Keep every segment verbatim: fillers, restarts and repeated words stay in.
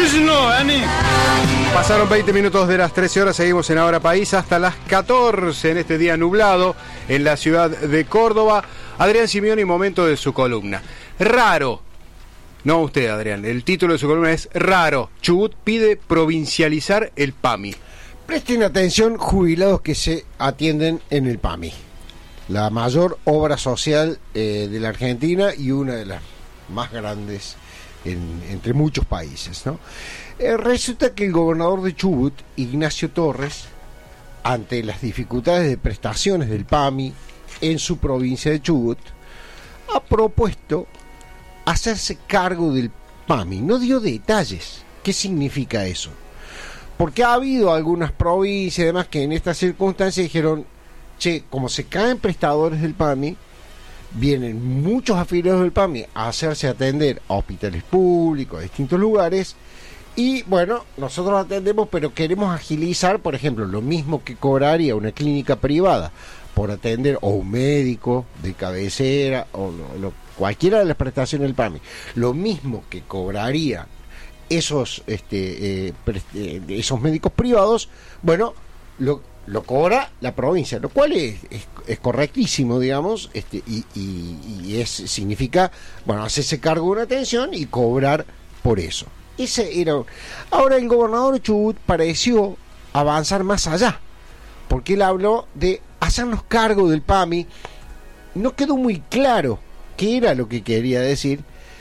Pasaron veinte minutos de las trece horas, seguimos en Ahora País hasta las catorce en este día nublado en la ciudad de Córdoba. Adrián Simeoni, momento de su columna. Raro, no usted Adrián, el título de su columna es Raro, Chubut pide provincializar el PAMI. Presten atención, jubilados que se atienden en el PAMI, la mayor obra social eh, de la Argentina y una de las más grandes en, entre muchos países, ¿no? Eh, resulta que el gobernador de Chubut, Ignacio Torres, ante las dificultades de prestaciones del PAMI en su provincia de Chubut, ha propuesto hacerse cargo del PAMI. No dio detalles. ¿Qué significa eso? Porque ha habido algunas provincias y demás que en estas circunstancias dijeron, che, como se caen prestadores del PAMI, vienen muchos afiliados del PAMI a hacerse atender a hospitales públicos, a distintos lugares, y bueno, nosotros atendemos, pero queremos agilizar, por ejemplo, lo mismo que cobraría una clínica privada por atender, o un médico de cabecera, o lo, lo, cualquiera de las prestaciones del PAMI, lo mismo que cobraría esos, este, eh, pre, eh, esos médicos privados, bueno, lo, lo cobra la provincia, lo cual es, es, es correctísimo, digamos, este, y, y, y es, significa, bueno, hacerse cargo de una atención y cobrar por eso. Ese era. Ahora el gobernador de Chubut pareció avanzar más allá, porque él habló de hacernos cargo del PAMI. No quedó muy claro qué era lo que quería decir,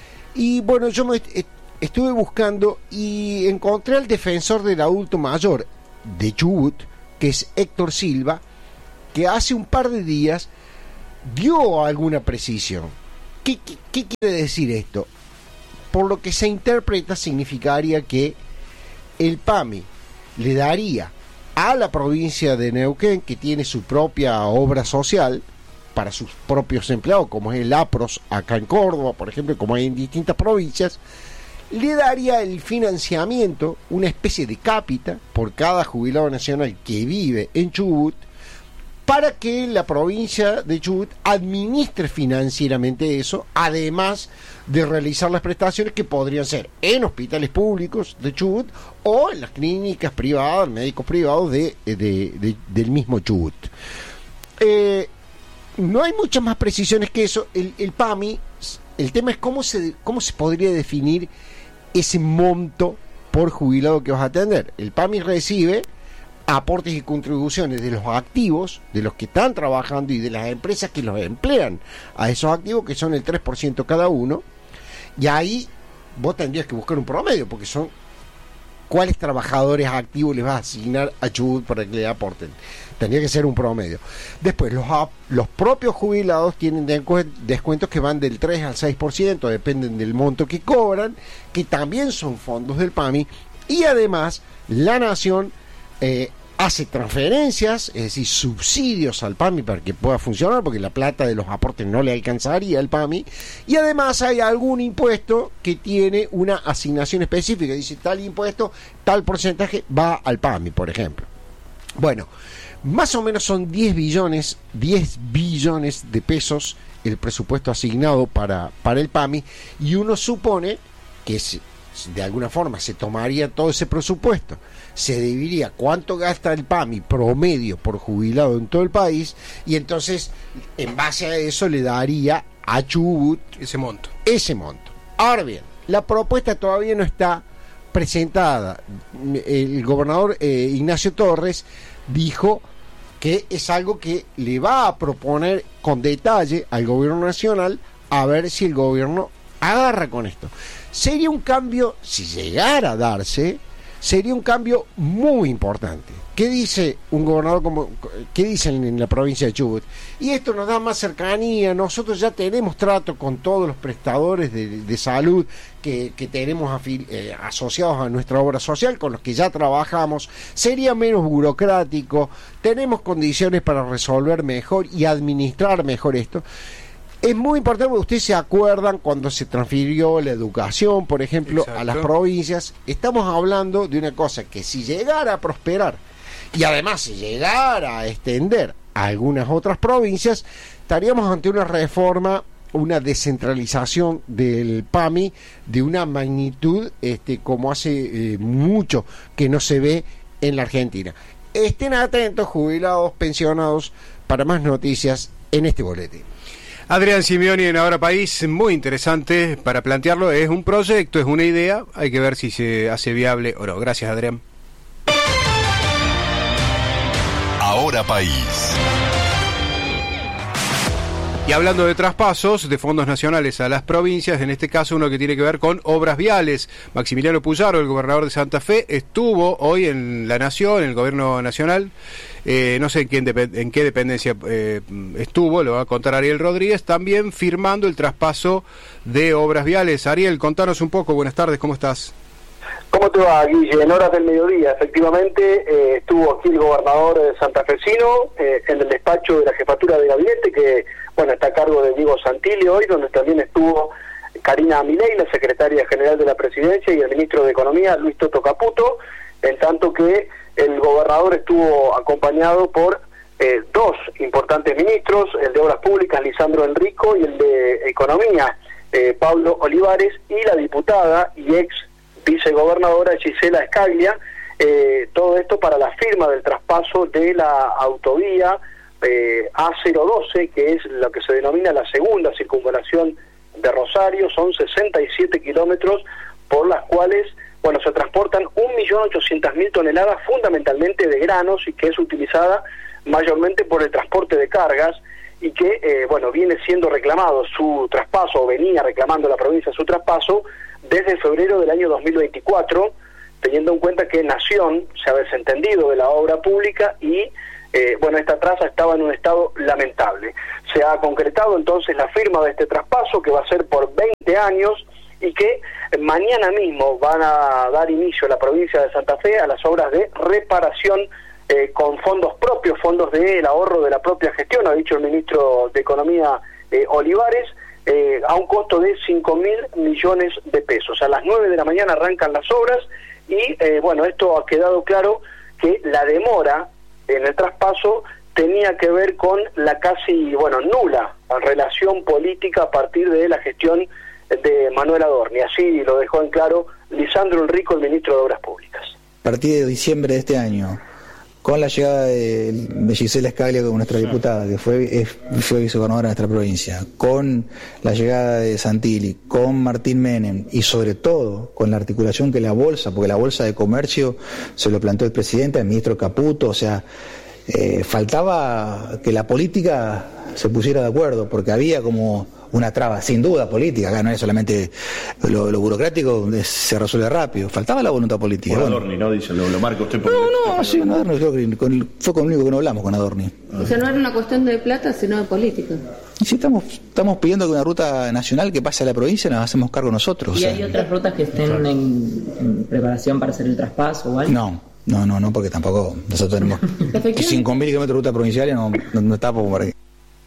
y bueno, yo me est- estuve buscando y encontré al defensor del adulto mayor de Chubut, que es Héctor Silva, que hace un par de días dio alguna precisión. ¿Qué, qué, qué quiere decir esto? Por lo que se interpreta, significaría que el PAMI le daría a la provincia de Neuquén, que tiene su propia obra social para sus propios empleados, como es el APROS acá en Córdoba, por ejemplo, como hay en distintas provincias, le daría el financiamiento, una especie de cápita por cada jubilado nacional que vive en Chubut, para que la provincia de Chubut administre financieramente eso, además de realizar las prestaciones que podrían ser en hospitales públicos de Chubut o en las clínicas privadas, médicos privados de, de, de, del mismo Chubut. Eh, no hay muchas más precisiones que eso. El, el PAMI, el tema es cómo se, cómo se podría definir ese monto por jubilado que vas a atender. El PAMI recibe aportes y contribuciones de los activos, de los que están trabajando y de las empresas que los emplean a esos activos, que son el tres por ciento cada uno, y ahí vos tendrías que buscar un promedio, porque son cuáles trabajadores activos les vas a asignar a Chubut para que le aporten. Tendría que ser un promedio. Después, los, los propios jubilados tienen descuentos que van del tres al seis por ciento, dependen del monto que cobran, que también son fondos del PAMI, y además la nación eh, hace transferencias, es decir, subsidios al PAMI para que pueda funcionar, porque la plata de los aportes no le alcanzaría al PAMI, y además hay algún impuesto que tiene una asignación específica, dice tal impuesto, tal porcentaje va al PAMI, por ejemplo. Bueno, más o menos son diez billones, diez billones de pesos el presupuesto asignado para, para el PAMI, y uno supone que se, de alguna forma se tomaría todo ese presupuesto, se dividiría cuánto gasta el PAMI promedio por jubilado en todo el país, y entonces en base a eso le daría a Chubut ese monto. Ese monto. Ahora bien, la propuesta todavía no está presentada. El gobernador eh, Ignacio Torres dijo que es algo que le va a proponer con detalle al gobierno nacional, a ver si el gobierno agarra con esto. Sería un cambio, si llegara a darse, sería un cambio muy importante. ¿Qué dice un gobernador como, qué dicen en la provincia de Chubut? Y esto nos da más cercanía, nosotros ya tenemos trato con todos los prestadores de, de salud que, que tenemos afil, eh, asociados a nuestra obra social, con los que ya trabajamos, sería menos burocrático, tenemos condiciones para resolver mejor y administrar mejor esto. Es muy importante, porque ustedes se acuerdan cuando se transfirió la educación, por ejemplo, Exacto. a las provincias. Estamos hablando de una cosa que si llegara a prosperar y además si llegara a extender a algunas otras provincias, estaríamos ante una reforma una descentralización del PAMI de una magnitud este, como hace eh, mucho que no se ve en la Argentina. Estén atentos, jubilados, pensionados, para más noticias en este boletín. Adrián Simeoni en Ahora País, muy interesante para plantearlo, es un proyecto, es una idea, hay que ver si se hace viable o no. Gracias, Adrián. Ahora País. Y hablando de traspasos de fondos nacionales a las provincias, en este caso uno que tiene que ver con obras viales. Maximiliano Puyaro, el gobernador de Santa Fe, estuvo hoy en la Nación, en el gobierno nacional, eh, no sé en qué, en qué dependencia eh, estuvo, lo va a contar Ariel Rodríguez, también firmando el traspaso de obras viales. Ariel, contanos un poco, buenas tardes, ¿cómo estás? ¿Cómo te va, Guille? En horas del mediodía, efectivamente, eh, estuvo aquí el gobernador eh, santafesino eh, en el despacho de la jefatura de gabinete, que bueno está a cargo de Diego Santilli hoy, donde también estuvo Karina Milei, la secretaria general de la presidencia, y el ministro de Economía, Luis Toto Caputo, en tanto que el gobernador estuvo acompañado por eh, dos importantes ministros, el de Obras Públicas, Lisandro Enrico, y el de Economía, eh, Pablo Olivares, y la diputada y ex vicegobernadora Gisela Scaglia, eh, todo esto para la firma del traspaso de la autovía eh, A cero doce, que es lo que se denomina la segunda circunvalación de Rosario. Son sesenta y siete kilómetros por las cuales, bueno, se transportan un millón ochocientas mil toneladas fundamentalmente de granos, y que es utilizada mayormente por el transporte de cargas, y que, eh, bueno, viene siendo reclamado su traspaso, o venía reclamando la provincia su traspaso, desde febrero del año dos mil veinticuatro, teniendo en cuenta que Nación se ha desentendido de la obra pública y, eh, bueno, esta traza estaba en un estado lamentable. Se ha concretado entonces la firma de este traspaso, que va a ser por veinte años, y que mañana mismo van a dar inicio a la provincia de Santa Fe a las obras de reparación eh, con fondos propios, fondos del ahorro de la propia gestión, ha dicho el ministro de Economía eh, Olivares, Eh, a un costo de cinco mil millones de pesos. A las nueve de la mañana arrancan las obras y, eh, bueno, esto ha quedado claro que la demora en el traspaso tenía que ver con la casi, bueno, nula relación política a partir de la gestión de Manuel Adorni. Así lo dejó en claro Lisandro Enrico, el ministro de Obras Públicas. A partir de diciembre de este año, con la llegada de, de Gisela Scaglia como nuestra diputada, que fue, es, fue vicegobernadora de nuestra provincia, con la llegada de Santilli, con Martín Menem, y sobre todo con la articulación que la bolsa, porque la bolsa de comercio se lo planteó el presidente, el ministro Caputo, o sea, eh, faltaba que la política se pusiera de acuerdo, porque había como una traba, sin duda, política. Acá no es solamente lo, lo burocrático, se resuelve rápido. Faltaba la voluntad política. Por Adorni, ¿no? Dice, lo, lo marca usted por... No, no, no, sí, con Adorni, creo que con, fue con el único que no hablamos con Adorni. O sea, no era una cuestión de plata, sino de política. Y si estamos, estamos pidiendo que una ruta nacional que pase a la provincia nos hacemos cargo nosotros. ¿Y o hay sea, otras rutas que estén en, en preparación para hacer el traspaso o algo? No. No, no, no, porque tampoco nosotros tenemos cinco mil kilómetros de ruta provincial y no, no, no está por ahí.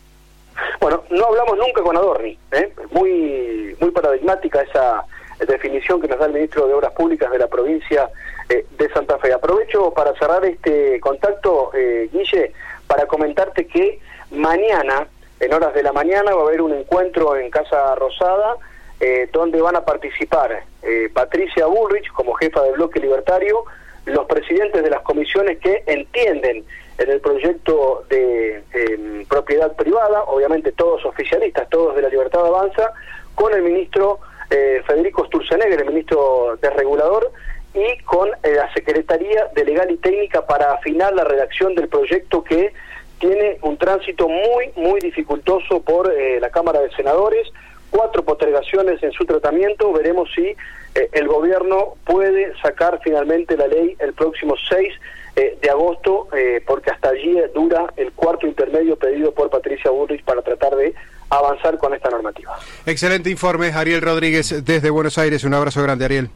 Bueno, no hablamos nunca con Adorni, ¿eh? muy muy paradigmática esa definición que nos da el ministro de Obras Públicas de la provincia eh, de Santa Fe. Aprovecho para cerrar este contacto, eh, Guille, para comentarte que mañana, en horas de la mañana, va a haber un encuentro en Casa Rosada, eh, donde van a participar eh, Patricia Bullrich como jefa del Bloque Libertario, los presidentes de las comisiones que entienden en el proyecto de eh, propiedad privada, obviamente todos oficialistas, todos de la Libertad Avanza, con el ministro eh, Federico Sturzenegger, el ministro desregulador, y con eh, la Secretaría de Legal y Técnica para afinar la redacción del proyecto, que tiene un tránsito muy, muy dificultoso por eh, la Cámara de Senadores, cuatro postergaciones en su tratamiento. Veremos si eh, el gobierno puede sacar finalmente la ley el próximo seis eh, de agosto, eh, porque hasta allí dura el cuarto intermedio pedido por Patricia Bullrich para tratar de avanzar con esta normativa. Excelente informe, Ariel Rodríguez desde Buenos Aires. Un abrazo grande, Ariel.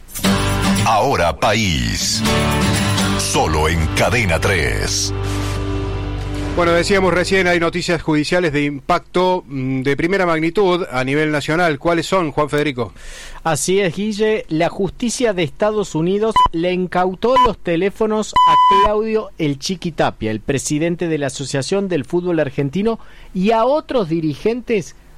Ahora País, solo en Cadena tres. Bueno, decíamos recién, hay noticias judiciales de impacto de primera magnitud a nivel nacional. ¿Cuáles son, Juan Federico? Así es, Guille. La justicia de Estados Unidos le incautó los teléfonos a Claudio El Chiqui Tapia, el presidente de la Asociación del Fútbol Argentino, y a otros dirigentes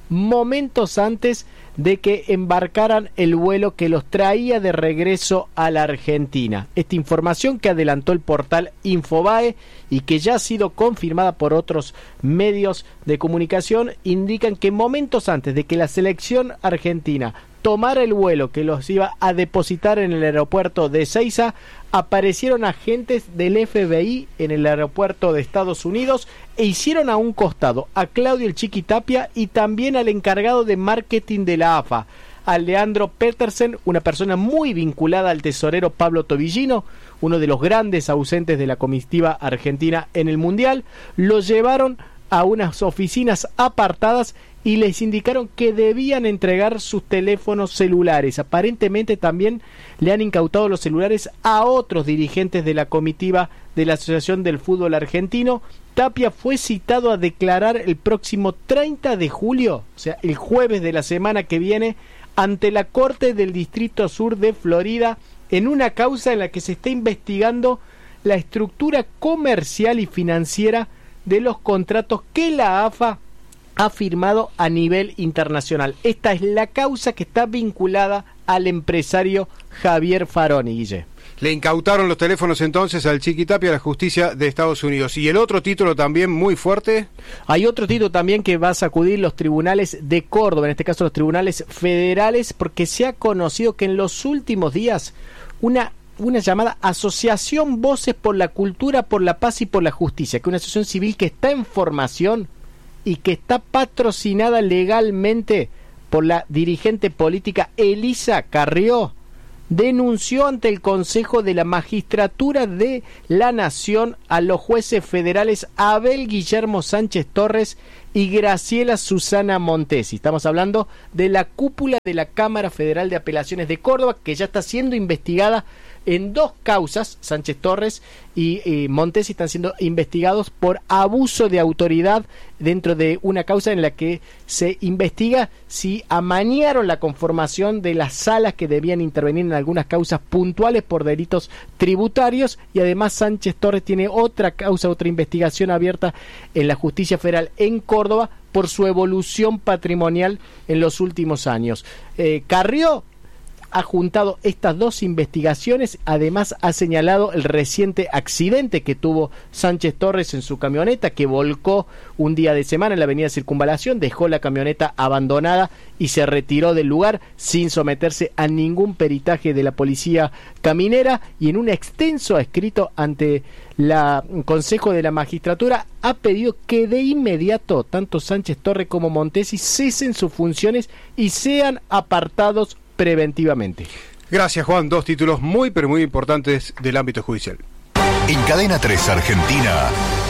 momentos antes de que embarcaran el vuelo que los traía de regreso a la Argentina. Esta información que adelantó el portal Infobae y que ya ha sido confirmada por otros medios de comunicación indican que momentos antes de que la selección argentina tomara el vuelo que los iba a depositar en el aeropuerto de Ezeiza, aparecieron agentes del F B I en el aeropuerto de Estados Unidos e hicieron a un costado a Claudio el Chiqui Tapia y también al encargado de marketing de la A F A, a Leandro Petersen, una persona muy vinculada al tesorero Pablo Tobillino, uno de los grandes ausentes de la comitiva argentina en el Mundial. Lo llevaron a unas oficinas apartadas y les indicaron que debían entregar sus teléfonos celulares. Aparentemente también le han incautado los celulares a otros dirigentes de la comitiva de la Asociación del Fútbol Argentino. Tapia fue citado a declarar el próximo treinta de julio, o sea, el jueves de la semana que viene, ante la Corte del Distrito Sur de Florida, en una causa en la que se está investigando la estructura comercial y financiera de los contratos que la A F A ha firmado a nivel internacional. Esta es la causa que está vinculada al empresario Javier Faroni, Guille. Le incautaron los teléfonos entonces al Chiqui Tapia a la justicia de Estados Unidos. Y el otro título también muy fuerte. Hay otro título también que va a sacudir los tribunales de Córdoba, en este caso los tribunales federales, porque se ha conocido que en los últimos días una una llamada Asociación Voces por la Cultura, por la Paz y por la Justicia, que es una asociación civil que está en formación y que está patrocinada legalmente por la dirigente política Elisa Carrió, denunció ante el Consejo de la Magistratura de la Nación a los jueces federales Abel Guillermo Sánchez Torres y Graciela Susana Montesi. Estamos hablando de la cúpula de la Cámara Federal de Apelaciones de Córdoba, que ya está siendo investigada en dos causas. Sánchez Torres y eh, Montesi están siendo investigados por abuso de autoridad dentro de una causa en la que se investiga si amañaron la conformación de las salas que debían intervenir en algunas causas puntuales por delitos tributarios. Y además Sánchez Torres tiene otra causa, otra investigación abierta en la Justicia Federal en Córdoba por su evolución patrimonial en los últimos años. eh, Carrió ha juntado estas dos investigaciones, además ha señalado el reciente accidente que tuvo Sánchez Torres en su camioneta, que volcó un día de semana en la avenida Circunvalación, dejó la camioneta abandonada y se retiró del lugar sin someterse a ningún peritaje de la policía caminera, y en un extenso escrito ante la Consejo de la Magistratura ha pedido que de inmediato tanto Sánchez Torres como Montesi cesen sus funciones y sean apartados preventivamente. Gracias, Juan. Dos títulos muy pero muy importantes del ámbito judicial. En Cadena tres Argentina,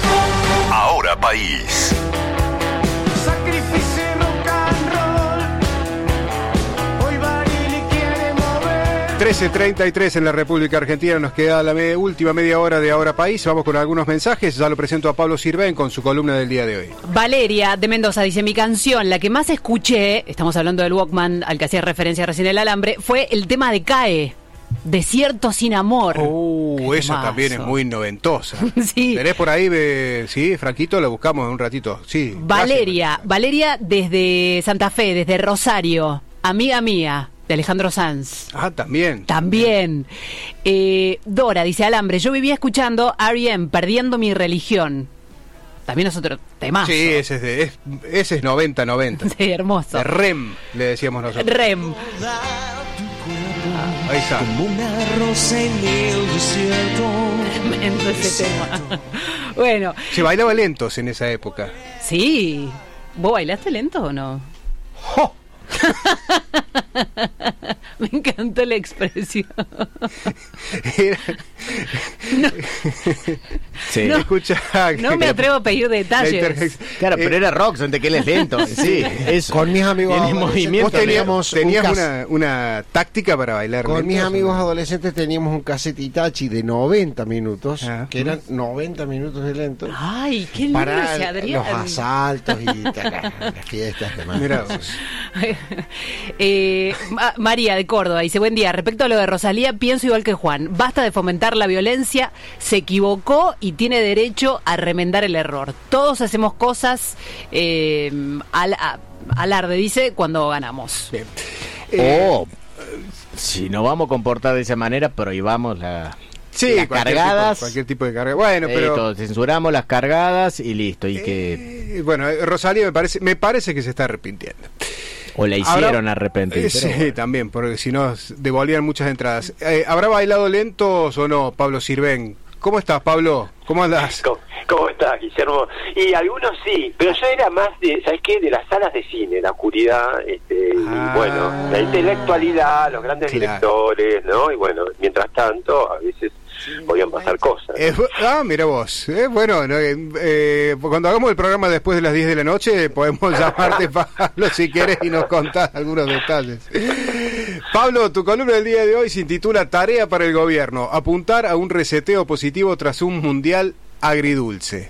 Ahora País. trece treinta y tres en la República Argentina, nos queda la me- última media hora de Ahora País. Vamos con algunos mensajes, ya lo presento a Pablo Sirven con su columna del día de hoy. Valeria de Mendoza dice: mi canción, la que más escuché, estamos hablando del Walkman al que hacía referencia recién el Alambre, fue el tema de CAE, Desierto sin amor. Uh, Qué esa temazo. también es muy noventosa. Sí. ¿Tenés por ahí, be- sí, Franquito? Lo buscamos en un ratito. Sí. Valeria, Gracias. Valeria desde Santa Fe, desde Rosario, amiga mía, de Alejandro Sanz. Ah, también. También. Eh, Dora dice: Alambre, yo vivía escuchando R E M, Perdiendo mi religión. También es otro temazo. Sí, ese es, de, es, ese es noventa noventa. Sí, hermoso. De R E M, le decíamos nosotros. R E M. Ahí está. Como una rosa en el desierto. Tremendo ese tema. Bueno. Se bailaba lentos en esa época. Sí. ¿Vos bailaste lento o no? ¡Jo! Me encantó la expresión. Era... No, Sí. no, Escucha, no me atrevo a pedir detalles. Claro, pero era rock, son de que él es lento. Sí, eso. Con mis amigos Tiene adolescentes movimiento. Vos tenías, teníamos un tenías cas- una, una táctica para bailar Con mis lentos, amigos ¿no? adolescentes teníamos un cassette Itachi de noventa minutos, Ah. que eran noventa minutos de lento, Ay, qué lindo para ese Adrián. los asaltos y ta- las fiestas demás. Mirá vos. eh, Ma- María de Córdoba dice: buen día, respecto a lo de Rosalía, pienso igual que Juan, basta de fomentar la violencia, se equivocó y tiene derecho a remendar el error. Todos hacemos cosas eh, al- a- alarde, dice, cuando ganamos. Bien. Eh, o, si nos vamos a comportar de esa manera, prohibamos la... Sí, las cualquier cargadas, tipo, cualquier tipo de carga. Bueno, pero Esto, censuramos las cargadas y listo. Y eh, que bueno, Rosalía me parece, me parece que se está arrepintiendo. O la hicieron Habrá, arrepentir. Eh, sí, bueno. También, porque si no devolvían muchas entradas. Eh, ¿Habrá bailado lentos o no, Pablo Sirven? ¿Cómo estás, Pablo? ¿Cómo andás? ¿Cómo, cómo estás, Guillermo? Y algunos sí, pero yo era más de, ¿sabes qué? De las salas de cine, la oscuridad, este, ah, y bueno, la intelectualidad, los grandes claro. directores, ¿no? Y bueno, mientras tanto, a veces podían pasar cosas. Eh, ah, mira vos. Eh, bueno, no, eh, eh, cuando hagamos el programa después de las diez de la noche, podemos llamarte, Pablo, si querés, y nos contás algunos detalles. Pablo, tu columna del día de hoy se intitula Tarea para el gobierno, apuntar a un reseteo positivo tras un mundial agridulce.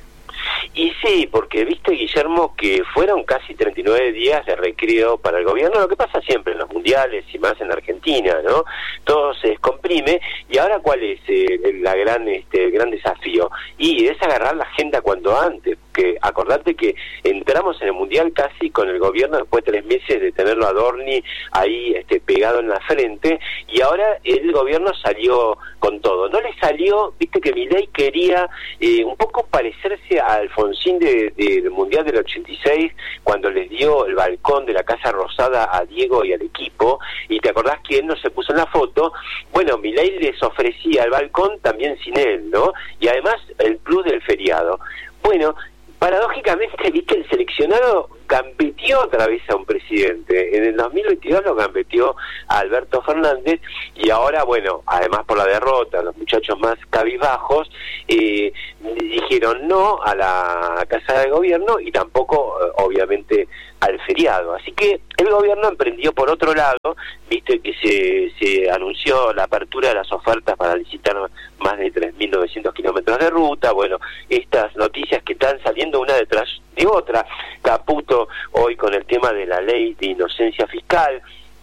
Y sí, porque viste, Guillermo, que fueron casi treinta y nueve días de recreo para el gobierno, lo que pasa siempre en los mundiales y más en Argentina, ¿no? Todo se descomprime, y ahora ¿cuál es eh, la gran este el gran desafío? Y es agarrar la agenda cuanto antes, que acordate que entramos en el mundial casi con el gobierno después de tres meses de tenerlo a Dorni ahí este pegado en la frente, y ahora el gobierno salió con todo. No le salió, viste que Milei quería eh, un poco parecerse a Alfonsín de, de, del mundial del ochenta y seis, cuando les dio el balcón de la Casa Rosada a Diego y al equipo, y te acordás que él no se puso en la foto. Bueno, Milei les ofrecía el balcón también sin él, ¿no? Y además el plus del feriado. Bueno, paradójicamente, viste, el seleccionado gambeteó otra vez a un presidente. En el dos mil veintidós lo gambeteó a Alberto Fernández, y ahora, bueno, además por la derrota, los muchachos más cabizbajos eh, dijeron no a la Casa de Gobierno y tampoco, eh, obviamente, al feriado. Así que el gobierno emprendió por otro lado, viste que se, se anunció la apertura de las ofertas para licitar más de tres mil novecientos kilómetros de ruta. Bueno, estas noticias que están saliendo una detrás de otra. Caputo hoy con el tema de la ley de inocencia fiscal,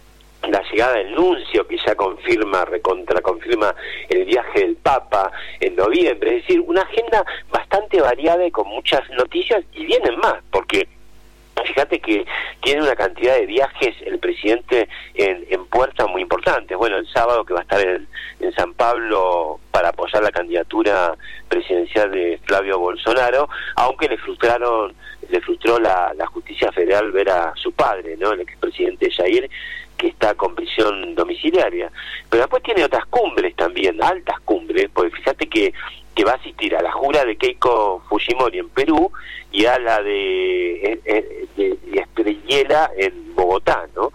la llegada del nuncio que ya confirma, recontra confirma el viaje del Papa en noviembre, es decir, una agenda bastante variada y con muchas noticias, y vienen más, porque fíjate que tiene una cantidad de viajes el presidente en, en puertas muy importantes. Bueno, el sábado que va a estar en, en San Pablo para apoyar la candidatura presidencial de Flavio Bolsonaro, aunque le frustraron, le frustró la, la justicia federal ver a su padre, ¿no? El expresidente Jair, que está con prisión domiciliaria. Pero después tiene otras cumbres también, altas cumbres, porque fíjate que que va a asistir a la jura de Keiko Fujimori en Perú y a la de, de, de, de Estrella en Bogotá, ¿no?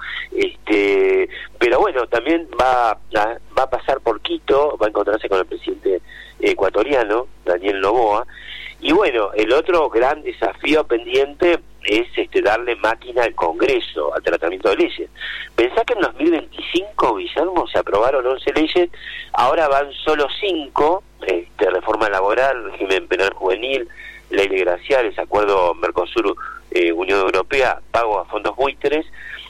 Este, pero bueno, también va a, va a pasar por Quito, va a encontrarse con el presidente ecuatoriano, Daniel Noboa, y bueno, el otro gran desafío pendiente es este darle máquina al Congreso, al tratamiento de leyes. Pensá que en dos mil veinticinco, Guillermo, se aprobaron once leyes, ahora van solo cinco, este, reforma laboral, régimen penal juvenil, ley de graciales, acuerdo Mercosur-Unión eh, Europea, pago a fondos buitres,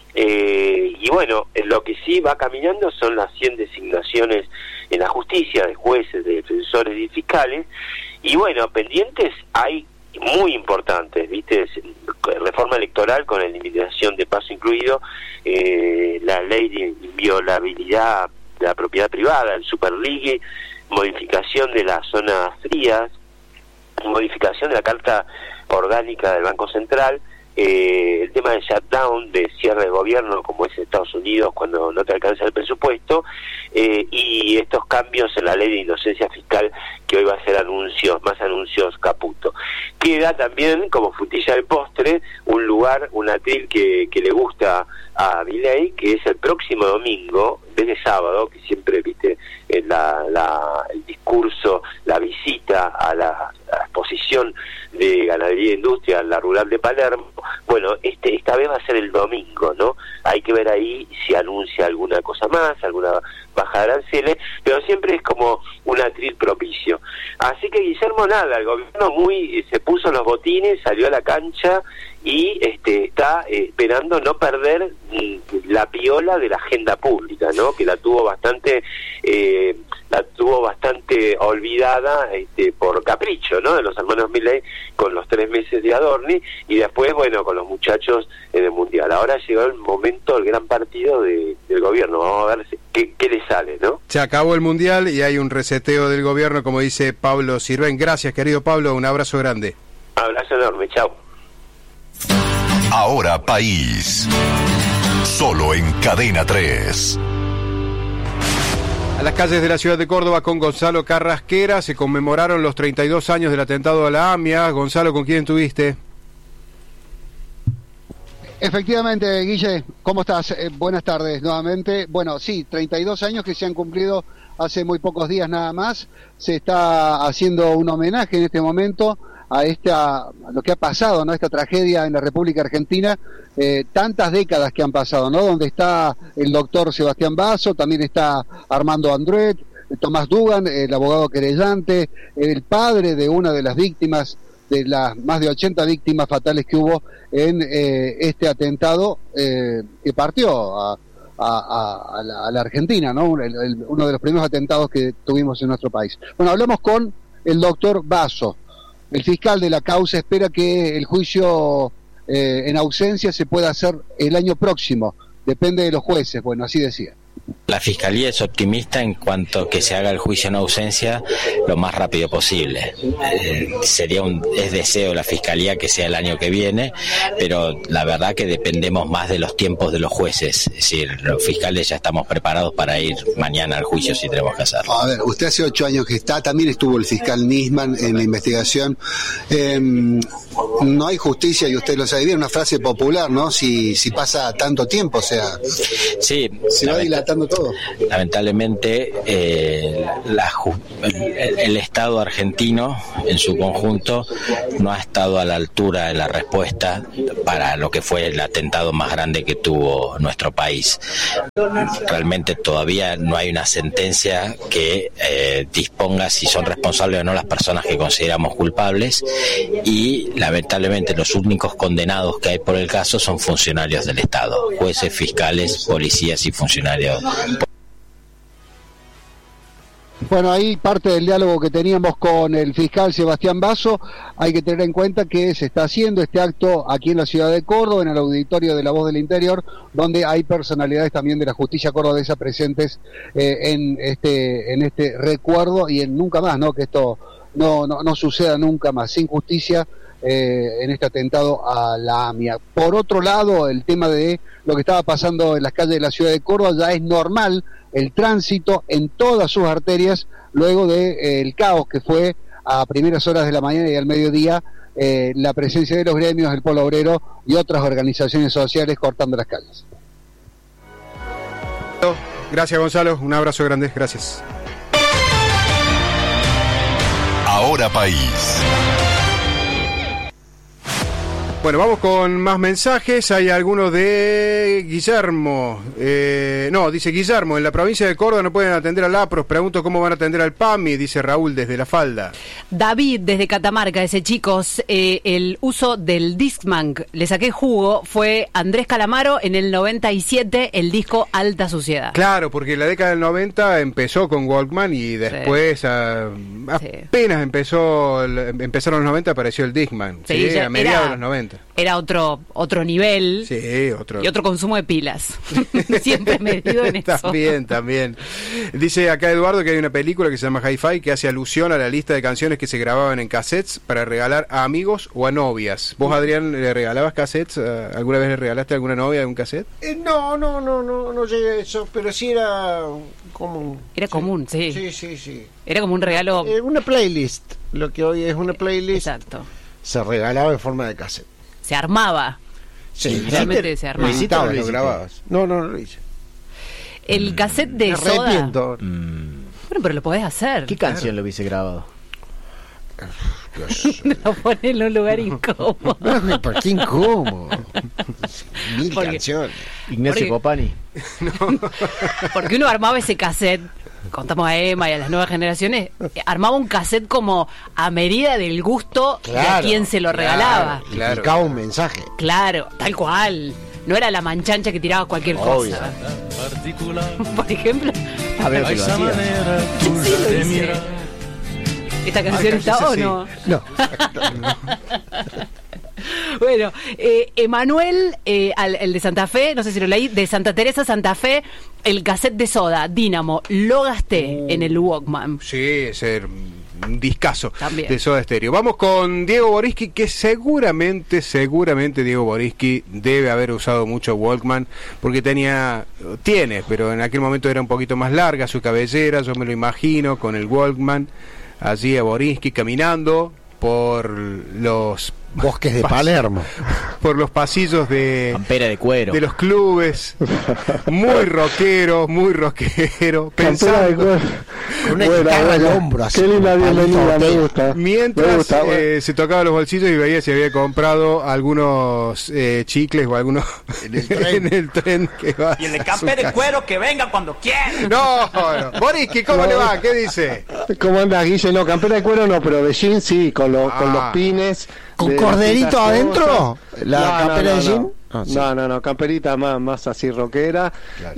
eh, y bueno, lo que sí va caminando son las cien designaciones en la justicia, de jueces, de defensores y fiscales, y bueno, pendientes hay muy importantes, ¿viste? Reforma electoral con eliminación de paso incluido, eh, la ley de inviolabilidad de la propiedad privada, el Superligue, modificación de las zonas frías, modificación de la Carta Orgánica del Banco Central, eh, el tema de shutdown, de cierre de gobierno, como es Estados Unidos cuando no te alcanza el presupuesto, eh, y estos cambios en la ley de inocencia fiscal, que hoy va a ser anuncios, más anuncios Caputo. Queda también, como frutilla del postre, un lugar, un atril que, que le gusta a Milei, que es el próximo domingo, en vez de sábado, que siempre, viste, la, la, el discurso, la visita a la, a la exposición de ganadería e industria en la rural de Palermo. Bueno, este esta vez va a ser el domingo, ¿no? Hay que ver ahí si anuncia alguna cosa más, alguna baja de aranceles, pero siempre es como un atril propicio. Así que, Guillermo, nada, el gobierno muy se puso los botines, salió a la cancha y este está eh, esperando no perder mm, la piola de la agenda pública, ¿no? Que la tuvo bastante eh, la tuvo bastante olvidada este, por capricho, ¿no? De los hermanos Milei con los tres meses de Adorni y después, bueno, con los muchachos en el Mundial. Ahora llegó el momento del gran partido de, del gobierno. Vamos a ver si, qué, qué le sale, ¿no? Se acabó el Mundial y hay un reseteo del gobierno, como dice Pablo Sirven. Gracias, querido Pablo, un abrazo grande. Abrazo enorme, chao. Ahora País. Solo en Cadena tres. A las calles de la ciudad de Córdoba con Gonzalo Carrasquera se conmemoraron los treinta y dos años del atentado a la AMIA. Gonzalo, ¿con quién estuviste? Efectivamente, Guille, ¿cómo estás? Eh, buenas tardes nuevamente. Bueno, sí, treinta y dos años que se han cumplido hace muy pocos días nada más. Se está haciendo un homenaje en este momento a esta, a lo que ha pasado, ¿no? Esta tragedia en la República Argentina, eh, tantas décadas que han pasado, ¿no? Donde está el doctor Sebastián Basso, también está Armando Andret, Tomás Dugan, el abogado querellante, el padre de una de las víctimas, de las más de ochenta víctimas fatales que hubo en eh, este atentado eh, que partió a, a, a, a, la, a la Argentina, ¿no? El, el, uno de los primeros atentados que tuvimos en nuestro país. Bueno, hablamos con el doctor Basso. El fiscal de la causa espera que el juicio eh, en ausencia se pueda hacer el año próximo. Depende de los jueces. Bueno, así decía. La Fiscalía es optimista en cuanto a que se haga el juicio en ausencia lo más rápido posible. Eh, sería un es deseo de la Fiscalía que sea el año que viene, pero la verdad que dependemos más de los tiempos de los jueces. Es decir, los fiscales ya estamos preparados para ir mañana al juicio si tenemos que hacerlo. A ver, usted hace ocho años que está, también estuvo el fiscal Nisman en la investigación. Eh, no hay justicia, y usted lo sabe bien, una frase popular, ¿no? Si, si pasa tanto tiempo, o sea, sí, se va dilatando todo. Lamentablemente, eh, la, el, el Estado argentino en su conjunto no ha estado a la altura de la respuesta para lo que fue el atentado más grande que tuvo nuestro país. Realmente todavía no hay una sentencia que eh, disponga si son responsables o no las personas que consideramos culpables, y lamentablemente los únicos condenados que hay por el caso son funcionarios del Estado, jueces, fiscales, policías y funcionarios. Bueno, ahí parte del diálogo que teníamos con el fiscal Sebastián Basso. Hay que tener en cuenta que se está haciendo este acto aquí en la ciudad de Córdoba, en el auditorio de La Voz del Interior, donde hay personalidades también de la justicia cordobesa presentes eh, en este en este recuerdo y en nunca más, ¿no? Que esto no no, no suceda nunca más, sin justicia eh, en este atentado a la AMIA. Por otro lado, el tema de lo que estaba pasando en las calles de la ciudad de Córdoba, ya es normal el tránsito en todas sus arterias luego del de, eh, caos que fue a primeras horas de la mañana y al mediodía, eh, la presencia de los gremios, el Polo Obrero y otras organizaciones sociales cortando las calles. Gracias, Gonzalo, un abrazo grande, gracias. Ahora País. Bueno, vamos con más mensajes. Hay algunos de Guillermo. Eh, no, dice Guillermo, en la provincia de Córdoba no pueden atender al APROS. Pregunto cómo van a atender al PAMI, dice Raúl desde La Falda. David desde Catamarca dice, chicos, eh, el uso del Discman, le saqué jugo, fue Andrés Calamaro en el noventa y siete, el disco Alta Suciedad. Claro, porque en la década del noventa empezó con Walkman y después sí. a, apenas sí. empezó empezaron los noventa, apareció el Discman, sí, sí, a mediados de los noventa. Era otro otro nivel, sí, otro... y otro consumo de pilas. Siempre medido en eso. También, también. Dice acá Eduardo que hay una película que se llama Hi-Fi que hace alusión a la lista de canciones que se grababan en cassettes para regalar a amigos o a novias. ¿Vos, Adrián, le regalabas cassettes? ¿Alguna vez le regalaste a alguna novia un cassette? Eh, no, no, no, no, no llegué a eso, pero sí era común. Era sí. común, sí. Sí, sí, sí. Era como un regalo. Eh, una playlist, lo que hoy es una playlist. Exacto. Se regalaba en forma de cassette. Se armaba. Sí, realmente se armaba. Lo, lo grababas. No, no, no lo hice. El cassette de Me Soda. arrepiento. Mm. Bueno, pero lo podés hacer. ¿Qué canción lo hubiese grabado? Lo pone en un lugar incómodo. No, ¿por qué incómodo? Mil porque, canciones. Ignacio Copani. No. Porque uno armaba ese cassette, contamos a Emma y a las nuevas generaciones, armaba un cassette como a medida del gusto claro, de a quien se lo regalaba. Claro, claro. Un mensaje. Claro, tal cual. No era la manchancha que tiraba cualquier Obvio. cosa. Por ejemplo. A ver, ¿qué lo ¿Quién sí lo dice? ¿Esta canción Ay, está o sí. no? No. Bueno, eh, Emanuel, eh, al- el de Santa Fe, no sé si lo leí, de Santa Teresa, Santa Fe, el cassette de Soda, Dínamo, lo gasté en el Walkman. Sí, es un discazo También. de Soda Stereo. Vamos con Diego Boriski, que seguramente, seguramente Diego Boriski debe haber usado mucho Walkman, porque tenía, tiene, pero en aquel momento era un poquito más larga su cabellera, yo me lo imagino, con el Walkman, allí a Boriski caminando por los bosques de pas- Palermo, por los pasillos de Campera de cuero. de los clubes, muy rockero, muy rockero, Campera de pensando cuero. con una Bueno, guitarra al bueno. hombro, así, Qué linda con palito bienvenida, me botella. gusta. mientras Me gusta, bueno. eh, se tocaba los bolsillos y veía si había comprado algunos eh, chicles o algunos En el tren. en el tren que va Y el de a campe su de casa. cuero que venga cuando quiera. No, no. Boriski, ¿cómo le va? ¿Qué dice? ¿Cómo andas, Guille? No, campera de cuero no, pero de jean sí, con, los con los Ah. pines. ¿Con de corderito distintas adentro? cosas. ¿La No, no, campera no, de jean? no. Ah, sí. No, no, no, camperita más, más así rockera.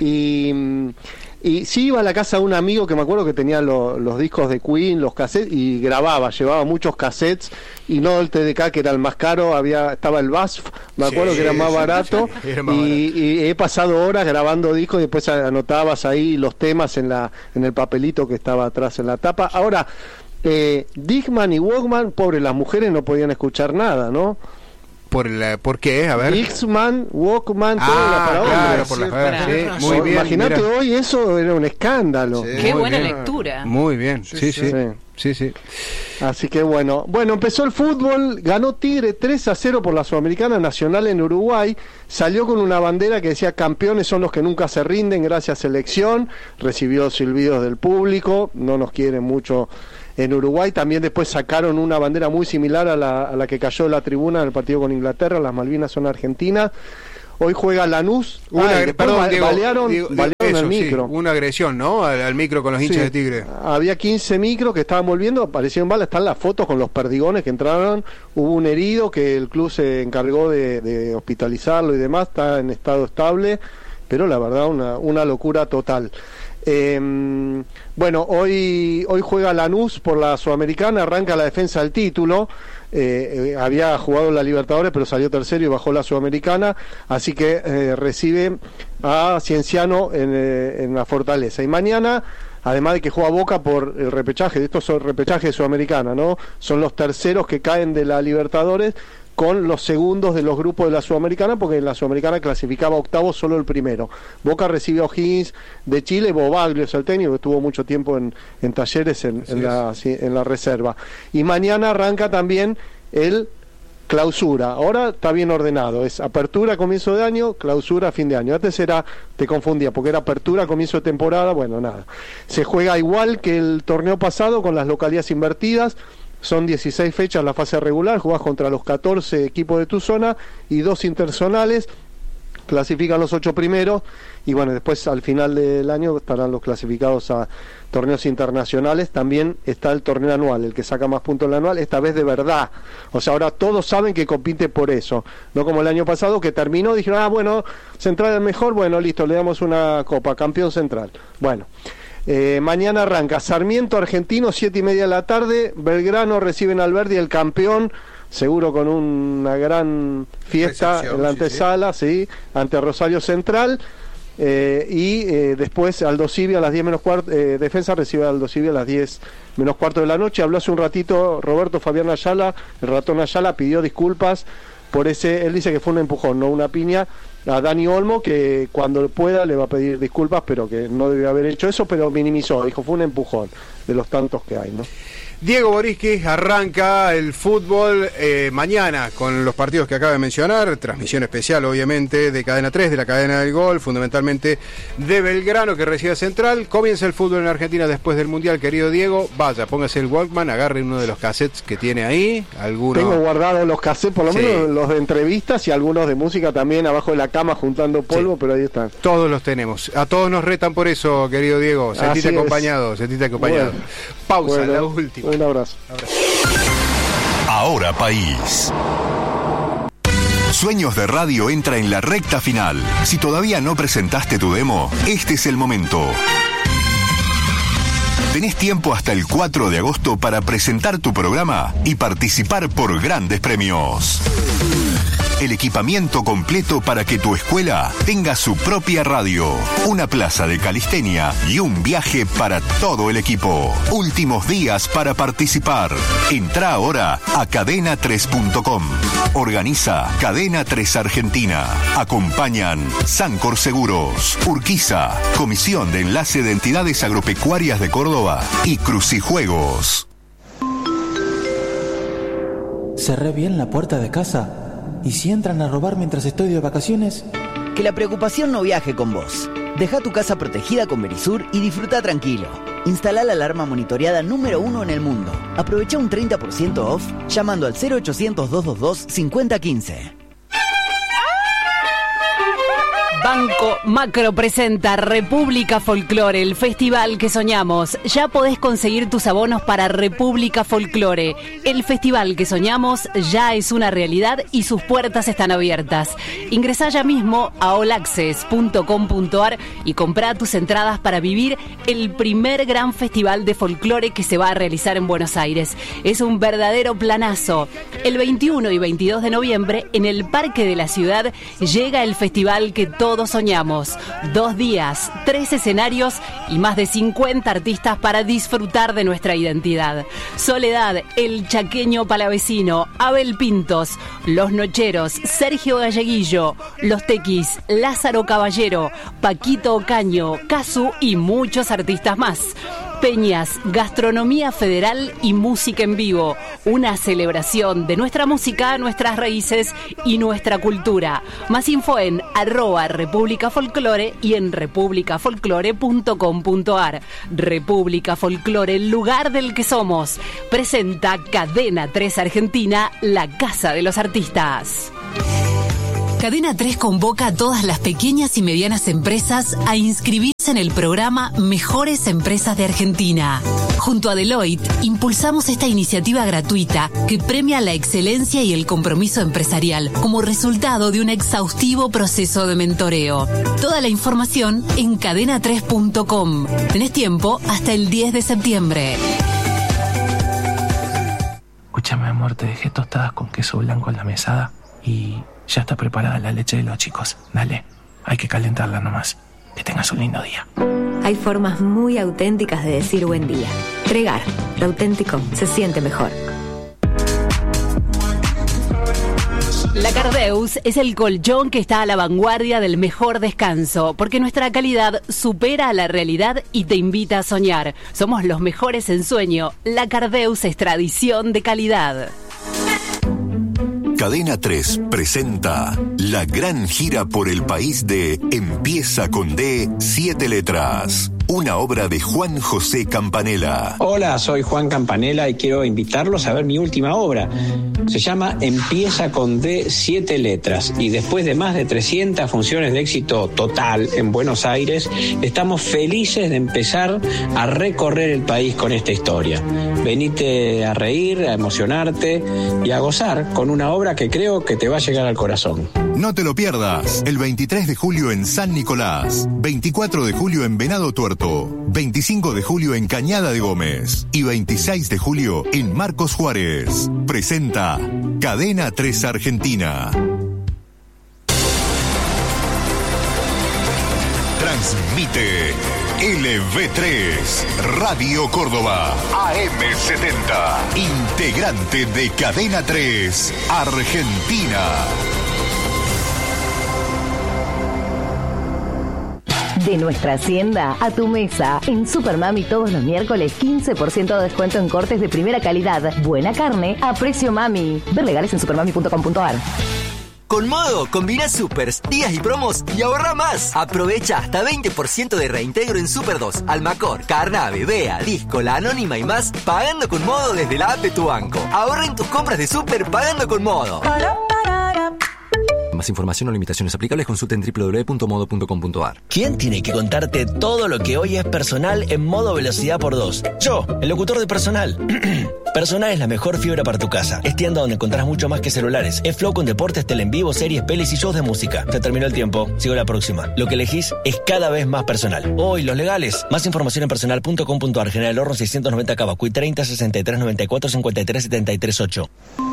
Y, mm, y sí iba a la casa de un amigo que me acuerdo que tenía lo- los discos de Queen, los cassettes, y grababa, llevaba muchos cassettes, y no el T D K que era el más caro, había estaba el B A S F, me acuerdo Sí, que era más sí, barato, sí, era más y, y he pasado horas grabando discos y después anotabas ahí los temas en la en el papelito que estaba atrás en la tapa. Ahora, eh, Discman y Walkman, pobre, las mujeres no podían escuchar nada, ¿no? ¿Por, la, ¿Por qué? A ver. Discman, Walkman, todo era Ah, para claro, hombres. por la Para- sí, muy bien. Imagínate mira. hoy, eso era un escándalo. Sí. Qué Muy buena bien. lectura. Muy bien, sí, sí. sí. Sí, sí. Así que bueno, bueno, empezó el fútbol, ganó Tigre tres a cero por la Sudamericana Nacional en Uruguay, salió con una bandera que decía campeones son los que nunca se rinden, gracias selección, recibió silbidos del público, no nos quieren mucho en Uruguay, también después sacaron una bandera muy similar a la, a la que cayó de la tribuna en el partido con Inglaterra, las Malvinas son argentinas. Hoy juega Lanús. Una, Ah, y después perdón, ba- Diego, balearon, Diego, balearon eso, el sí, micro. una agresión, ¿no? Al, al micro con los hinchas Sí. de Tigre. Había quince micros que estaban volviendo, aparecieron balas, están las fotos con los perdigones que entraron, hubo un herido que el club se encargó de, de hospitalizarlo y demás, está en estado estable, pero la verdad una, una locura total. Eh, bueno, hoy, hoy juega Lanús por la Sudamericana, arranca la defensa del título. Eh, eh, había jugado la Libertadores pero salió tercero y bajó la Sudamericana, así que eh, recibe a Cienciano en, eh, en la Fortaleza. Y mañana, además de que juega Boca por el repechaje, de estos son repechajes de Sudamericana, ¿no? Son los terceros que caen de la Libertadores con los segundos de los grupos de la Sudamericana, porque en la Sudamericana clasificaba octavo solo el primero. Boca recibe a O'Higgins de Chile, Bobaglio es el técnico que estuvo mucho tiempo en, en Talleres en, en, la, sí, en la reserva. Y mañana arranca también el clausura. Ahora está bien ordenado, es apertura comienzo de año, clausura fin de año. Antes era, te confundía, porque era apertura comienzo de temporada, bueno, nada. Se juega igual que el torneo pasado con las localidades invertidas. Son dieciséis fechas la fase regular, jugás contra los catorce equipos de tu zona y dos interzonales, clasifican los ocho primeros y bueno, después al final del año estarán los clasificados a torneos internacionales. También está el torneo anual, el que saca más puntos en el anual, esta vez de verdad. O sea, ahora todos saben que compite por eso, no como el año pasado que terminó, dijeron, ah, bueno, Central es mejor, bueno, listo, le damos una copa, campeón Central. Bueno. Eh, mañana arranca Sarmiento Argentino, siete y media de la tarde. Belgrano reciben al Verdi, el campeón, seguro con una gran fiesta Recepción, en la sí, antesala, sí, sí, ante Rosario Central. Eh, y eh, después Aldo Civi a las diez menos cuarto, eh, Defensa recibe a Aldo Civi a las diez menos cuarto de la noche. Habló hace un ratito Roberto Fabián Ayala, el ratón Ayala, pidió disculpas por ese, él dice que fue un empujón, no una piña, a Dani Olmo, que cuando pueda le va a pedir disculpas, pero que no debió haber hecho eso, pero minimizó, dijo fue un empujón de los tantos que hay, ¿no? Diego Boriski, arranca el fútbol eh, mañana con los partidos que acaba de mencionar, transmisión especial obviamente de Cadena tres, de la Cadena del Gol, fundamentalmente de Belgrano que recibe a Central. Comienza el fútbol en Argentina después del Mundial, querido Diego. Vaya, póngase el Walkman, agarre uno de los cassettes que tiene ahí, alguno. Tengo guardados los cassettes, por lo Sí. menos los de entrevistas y algunos de música también abajo de la cama juntando polvo, sí. Pero ahí están. Todos los tenemos, a todos nos retan por eso, querido Diego, sentite Así acompañado, es. sentite acompañado. Bueno. Pausa, Bueno, la última. Un abrazo. Ahora País. Sueños de Radio entra en la recta final. Si todavía no presentaste tu demo, este es el momento. Tenés tiempo hasta el cuatro de agosto para presentar tu programa y participar por grandes premios. El equipamiento completo para que tu escuela tenga su propia radio, una plaza de calistenia y un viaje para todo el equipo. Últimos días para participar. Entrá ahora a cadena tres punto com. Organiza Cadena tres Argentina. Acompañan Sancor Seguros, Urquiza, Comisión de Enlace de Entidades Agropecuarias de Córdoba y Crucijuegos. ¿Cerré bien la puerta de casa? ¿Y si entran a robar mientras estoy de vacaciones? Que la preocupación no viaje con vos. Deja tu casa protegida con Verisur y disfruta tranquilo. Instala la alarma monitoreada número uno en el mundo. Aprovecha un treinta por ciento off llamando al cero ochocientos, doscientos veintidós, cincuenta quince. Banco Macro presenta República Folklore, el festival que soñamos. Ya podés conseguir tus abonos para República Folklore. El festival que soñamos ya es una realidad y sus puertas están abiertas. Ingresá ya mismo a all access punto com punto a r y comprá tus entradas para vivir el primer gran festival de folclore que se va a realizar en Buenos Aires. Es un verdadero planazo. El veintiuno y veintidós de noviembre, en el Parque de la Ciudad, llega el festival que todos Todos soñamos. Dos días, tres escenarios y más de cincuenta artistas para disfrutar de nuestra identidad. Soledad, El Chaqueño Palavecino, Abel Pintos, Los Nocheros, Sergio Galleguillo, Los Tequis, Lázaro Caballero, Paquito Ocaño, Casu y muchos artistas más. Peñas, gastronomía federal y música en vivo. Una celebración de nuestra música, nuestras raíces y nuestra cultura. Más info en arroba República Folklore y en república folklore punto com punto a r. República Folklore, el lugar del que somos. Presenta Cadena tres Argentina, la casa de los artistas. Cadena tres convoca a todas las pequeñas y medianas empresas a inscribirse en el programa Mejores Empresas de Argentina. Junto a Deloitte, impulsamos esta iniciativa gratuita que premia la excelencia y el compromiso empresarial como resultado de un exhaustivo proceso de mentoreo. Toda la información en cadena tres punto com. Tenés tiempo hasta el diez de septiembre. Escúchame, amor, te dejé tostadas con queso blanco en la mesada y ya está preparada la leche de los chicos. Dale, hay que calentarla nomás. Que tengas un lindo día. Hay formas muy auténticas de decir buen día. Pregar, lo auténtico se siente mejor. La Cardeus es el colchón que está a la vanguardia del mejor descanso, porque nuestra calidad supera a la realidad y te invita a soñar. Somos los mejores en sueño. La Cardeus es tradición de calidad. Cadena tres presenta la gran gira por el país de Empieza con D, siete letras. Una obra de Juan José Campanella. Hola, soy Juan Campanella y quiero invitarlos a ver mi última obra. Se llama Empieza con D, siete letras. Y después de más de trescientas funciones de éxito total en Buenos Aires, estamos felices de empezar a recorrer el país con esta historia. Venite a reír, a emocionarte y a gozar con una obra que creo que te va a llegar al corazón. No te lo pierdas. El veintitrés de julio en San Nicolás, veinticuatro de julio en Venado Tuerto, veinticinco de julio en Cañada de Gómez y veintiséis de julio en Marcos Juárez. Presenta Cadena tres Argentina. Transmite L V tres, Radio Córdoba, A M setenta, integrante de Cadena tres Argentina. De nuestra hacienda a tu mesa. En Supermami todos los miércoles quince por ciento de descuento en cortes de primera calidad. Buena carne a precio mami. Ver legales en supermami punto com punto a r. Con Modo, combina supers, días y promos y ahorra más. Aprovecha hasta veinte por ciento de reintegro en Super dos, Almacor, Carnave, Bea, Disco, La Anónima y más, pagando con Modo desde la app de tu banco. Ahorra en tus compras de Super pagando con Modo. Más información o limitaciones aplicables consulta en doble u doble u doble u punto modo punto com punto a r. ¿Quién tiene que contarte todo lo que hoy es Personal en modo velocidad por dos? Yo, el locutor de Personal. Personal es la mejor fibra para tu casa. Es tienda donde encontrás mucho más que celulares. Es Flow con deportes, tele en vivo, series, pelis y shows de música. Se terminó el tiempo. Sigo la próxima. Lo que elegís es cada vez más Personal. Hoy, los legales. Más información en personal punto com punto a r. General Horno seiscientos noventa Cavacuy treinta sesenta y tres noventa y cuatro cincuenta y tres setenta y tres ocho.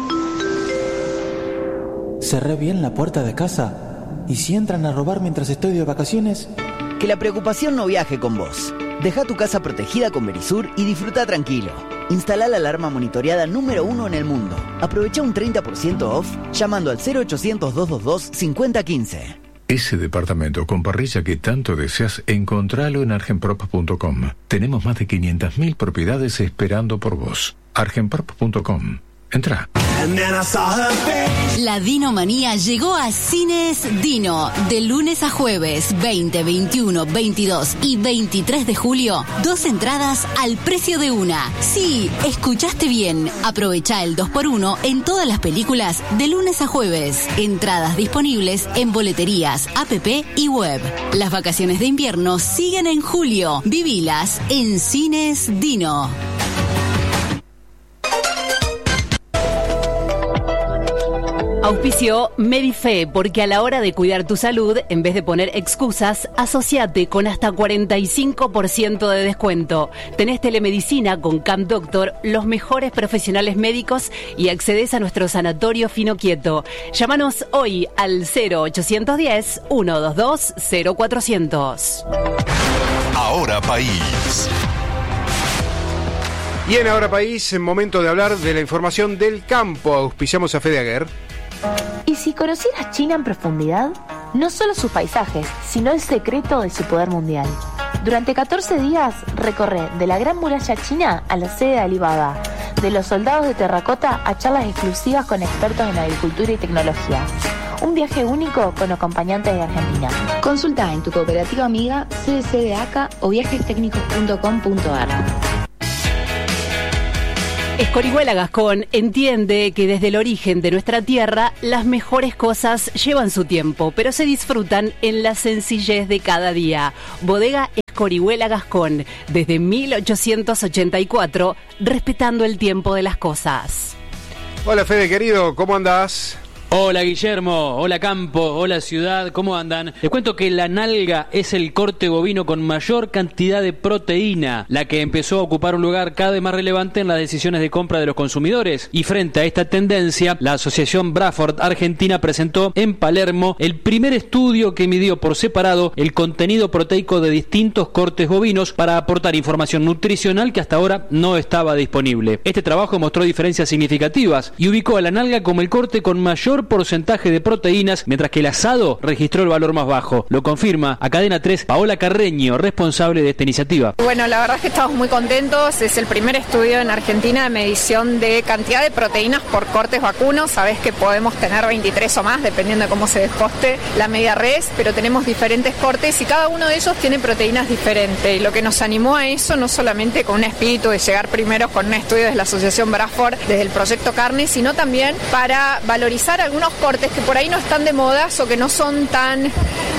Cerré bien la puerta de casa. ¿Y si entran a robar mientras estoy de vacaciones? Que la preocupación no viaje con vos. Deja tu casa protegida con Verisur y disfruta tranquilo. Instala la alarma monitoreada número uno en el mundo. Aprovecha un treinta por ciento off llamando al cero ochocientos, doscientos veintidós, cincuenta quince. Ese departamento con parrilla que tanto deseas, encontralo en argenprop punto com. Tenemos más de quinientas mil propiedades esperando por vos. argenprop punto com. Entra. La Dinomanía llegó a Cines Dino. De lunes a jueves, veinte, veintiuno, veintidós y veintitrés de julio, dos entradas al precio de una. Sí, escuchaste bien. Aprovecha el dos por uno en todas las películas de lunes a jueves. Entradas disponibles en boleterías, app y web. Las vacaciones de invierno siguen en julio. Vivilas en Cines Dino. Auspició Medife, porque a la hora de cuidar tu salud, en vez de poner excusas, asociate con hasta cuarenta y cinco por ciento de descuento. Tenés telemedicina con Camp Doctor, los mejores profesionales médicos y accedes a nuestro sanatorio Fino Quieto. Llámanos hoy al cero ochocientos diez, ciento veintidós, cero cuatrocientos. Ahora País. Y en Ahora País, momento de hablar de la información del campo. Auspiciamos a Fede Aguer. ¿Y si conocieras China en profundidad? No solo sus paisajes, sino el secreto de su poder mundial. Durante catorce días recorre de la Gran Muralla China a la sede de Alibaba, de los soldados de terracota a charlas exclusivas con expertos en agricultura y tecnología. Un viaje único con acompañantes de Argentina. Consulta en tu cooperativa amiga, C D C de A C A o viajes técnicos punto com punto a r. Escorihuela Gascón entiende que desde el origen de nuestra tierra las mejores cosas llevan su tiempo, pero se disfrutan en la sencillez de cada día. Bodega Escorihuela Gascón, desde mil ochocientos ochenta y cuatro, respetando el tiempo de las cosas. Hola Fede querido, ¿cómo andás? Hola Guillermo, hola Campo, hola Ciudad, ¿cómo andan? Les cuento que la nalga es el corte bovino con mayor cantidad de proteína, la que empezó a ocupar un lugar cada vez más relevante en las decisiones de compra de los consumidores. Y frente a esta tendencia, la Asociación Braford Argentina presentó en Palermo el primer estudio que midió por separado el contenido proteico de distintos cortes bovinos para aportar información nutricional que hasta ahora no estaba disponible. Este trabajo mostró diferencias significativas y ubicó a la nalga como el corte con mayor porcentaje de proteínas, mientras que el asado registró el valor más bajo. Lo confirma a Cadena tres Paola Carreño, responsable de esta iniciativa. Bueno, la verdad es que estamos muy contentos. Es el primer estudio en Argentina de medición de cantidad de proteínas por cortes vacunos. Sabés que podemos tener veintitrés o más, dependiendo de cómo se descoste la media res, pero tenemos diferentes cortes y cada uno de ellos tiene proteínas diferentes. Y lo que nos animó a eso, no solamente con un espíritu de llegar primero con un estudio de la Asociación Braford desde el Proyecto Carne, sino también para valorizar algunos cortes que por ahí no están de modas o que no son tan,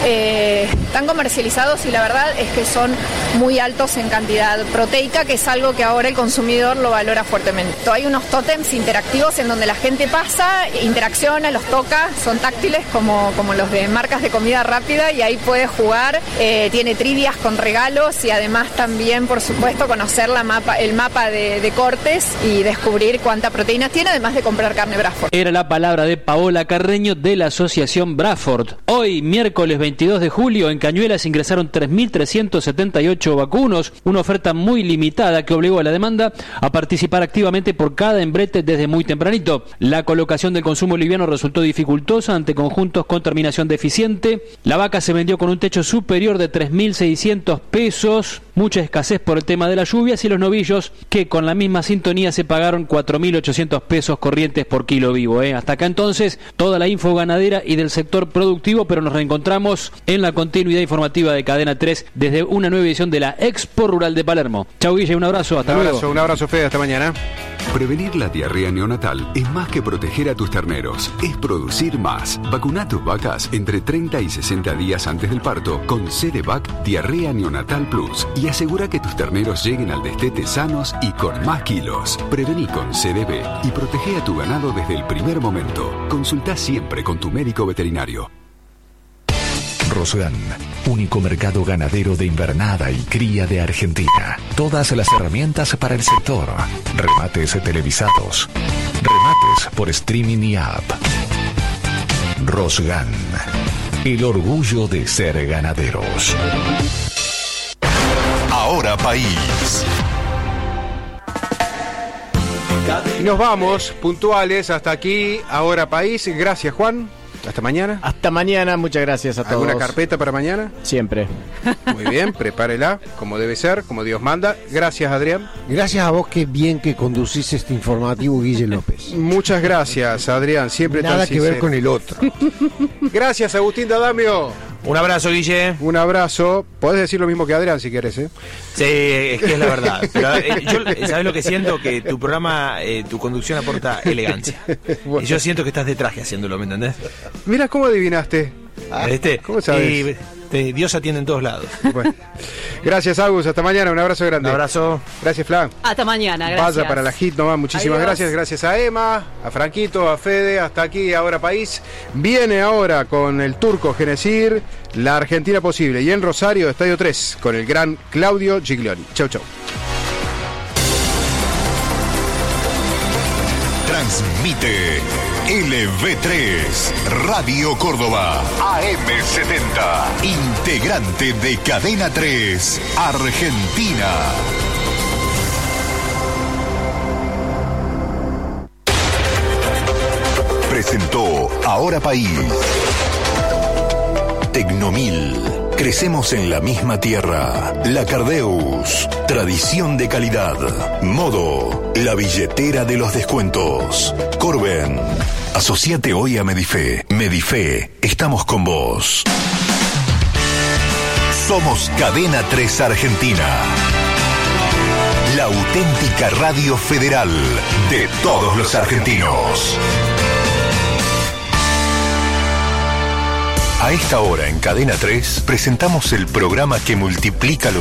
eh, tan comercializados, y la verdad es que son muy altos en cantidad proteica, que es algo que ahora el consumidor lo valora fuertemente. Hay unos tótems interactivos en donde la gente pasa, interacciona, los toca, son táctiles como, como los de marcas de comida rápida, y ahí puede jugar, eh, tiene trivias con regalos y además también, por supuesto, conocer la mapa, el mapa de, de cortes y descubrir cuánta proteína tiene, además de comprar carne Braford. Era la palabra de Paola Carreño de la Asociación Braford. Hoy, miércoles veintidós de julio, en Cañuelas ingresaron tres mil trescientos setenta y ocho vacunos, una oferta muy limitada que obligó a la demanda a participar activamente por cada embrete desde muy tempranito. La colocación del consumo liviano resultó dificultosa ante conjuntos con terminación deficiente. La vaca se vendió con un techo superior de tres mil seiscientos pesos, mucha escasez por el tema de las lluvias, y los novillos que con la misma sintonía se pagaron cuatro mil ochocientos pesos corrientes por kilo vivo. ¿eh? Hasta acá entonces toda la info ganadera y del sector productivo, pero nos reencontramos en la continuidad informativa de Cadena tres desde una nueva edición de la Expo Rural de Palermo. Chau Guille, un abrazo, hasta un luego. Abrazo, un abrazo Fede, hasta mañana. Prevenir la diarrea neonatal es más que proteger a tus terneros, es producir más. Vacuna a tus vacas entre treinta y sesenta días antes del parto con Cedevac Diarrea Neonatal Plus y asegura que tus terneros lleguen al destete sanos y con más kilos. Prevení con C D B y protege a tu ganado desde el primer momento. Consulta siempre con tu médico veterinario. Rosgan, único mercado ganadero de invernada y cría de Argentina. Todas las herramientas para el sector. Remates televisados. Remates por streaming y app. Rosgan, el orgullo de ser ganaderos. Ahora País. Y nos vamos puntuales hasta aquí, Ahora País. Gracias, Juan. Hasta mañana. Hasta mañana, muchas gracias a todos. ¿Alguna carpeta para mañana? Siempre. Muy bien, prepárela, como debe ser, como Dios manda. Gracias, Adrián. Gracias a vos, qué bien que conducís este informativo, Guille López. Muchas gracias, Adrián, siempre Nada tan que ver sincero. con el otro. Gracias, Agustín D'Adamio. Un abrazo, Guille. Un abrazo. Podés decir lo mismo que Adrián si querés, ¿eh? Sí, es que es la verdad. Pero eh, yo, ¿sabes lo que siento? Que tu programa, eh, tu conducción aporta elegancia. Bueno. Y yo siento que estás de traje haciéndolo, ¿me entendés? Mira cómo adivinaste. ¿Viste? ¿Cómo sabes? Y, te, Dios atiende en todos lados. Bueno. Gracias, Agus. Hasta mañana. Un abrazo grande. Un abrazo. Gracias, Flan. Hasta mañana, gracias. Vaya para la hit nomás. Muchísimas Adiós. gracias. Gracias a Emma, a Franquito, a Fede. Hasta aquí, Ahora País. Viene ahora con el turco Genesir, La Argentina Posible. Y en Rosario, Estadio tres, con el gran Claudio Giglioni. Chau, chau. Transmite L V tres, Radio Córdoba, A M setenta, integrante de Cadena tres, Argentina. Presentó Ahora País. Tecnomil. Crecemos en la misma tierra. La Cardeus. Tradición de calidad. Modo. La billetera de los descuentos. Corben. Asociate hoy a Medife. Medife. Estamos con vos. Somos Cadena tres Argentina. La auténtica radio federal de todos los argentinos. A esta hora en Cadena tres presentamos el programa que multiplica los